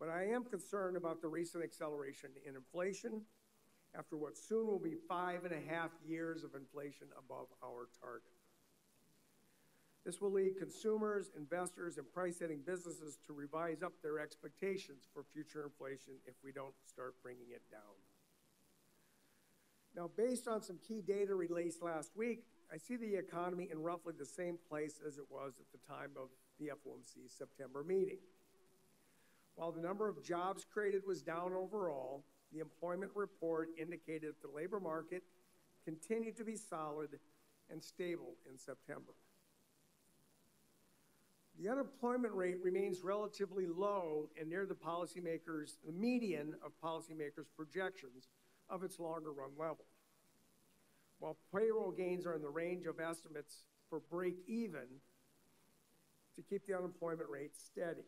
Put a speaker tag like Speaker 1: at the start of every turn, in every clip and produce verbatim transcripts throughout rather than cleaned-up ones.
Speaker 1: But I am concerned about the recent acceleration in inflation after what soon will be five and a half years of inflation above our target. This will lead consumers, investors, and price-setting businesses to revise up their expectations for future inflation if we don't start bringing it down. Now, based on some key data released last week, I see the economy in roughly the same place as it was at the time of the F O M C September meeting. While the number of jobs created was down overall, the employment report indicated that the labor market continued to be solid and stable in September. The unemployment rate remains relatively low and near the policymakers, the median of policymakers' projections of its longer run level. While payroll gains are in the range of estimates for break even to keep the unemployment rate steady.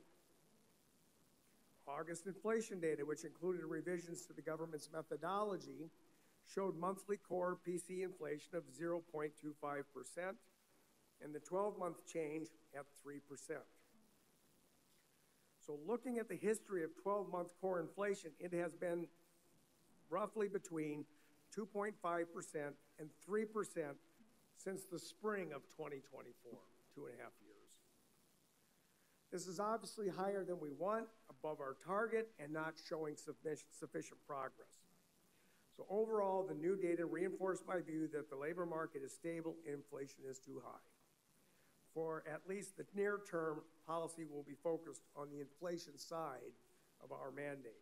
Speaker 1: August inflation data, which included revisions to the government's methodology, showed monthly core P C E inflation of zero point two five percent and the twelve-month change at three percent. So looking at the history of twelve-month core inflation, it has been roughly between two point five percent and three percent since the spring of twenty twenty-four, two and a half years. This is obviously higher than we want, above our target, and not showing sufficient, sufficient progress. So overall, the new data reinforced my view that the labor market is stable and inflation is too high. For at least the near term, policy will be focused on the inflation side of our mandate.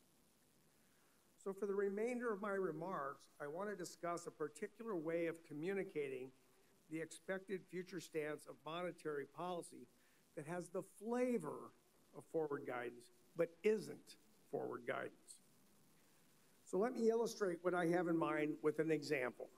Speaker 1: So for the remainder of my remarks, I want to discuss a particular way of communicating the expected future stance of monetary policy that has the flavor of forward guidance, but isn't forward guidance. So let me illustrate what I have in mind with an example.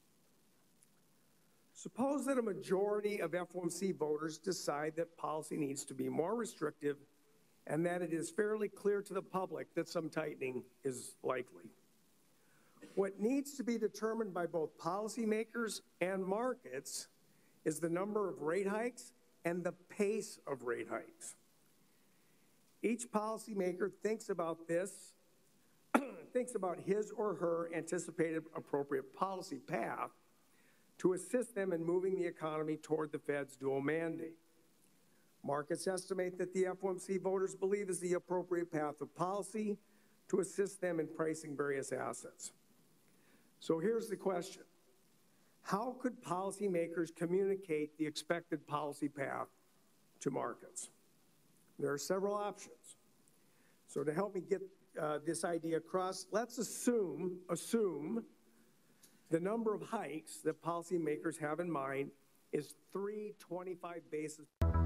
Speaker 1: Suppose that a majority of F O M C voters decide that policy needs to be more restrictive and that it is fairly clear to the public that some tightening is likely. What needs to be determined by both policymakers and markets is the number of rate hikes and the pace of rate hikes. Each policymaker thinks about this, thinks about his or her anticipated appropriate policy path to assist them in moving the economy toward the Fed's dual mandate. Markets estimate that the F O M C voters believe is the appropriate path of policy to assist them in pricing various assets. So here's the question. How could policymakers communicate the expected policy path to markets? There are several options. So to help me get uh, this idea across, let's assume, assume the number of hikes that policymakers have in mind is three twenty-five basis points.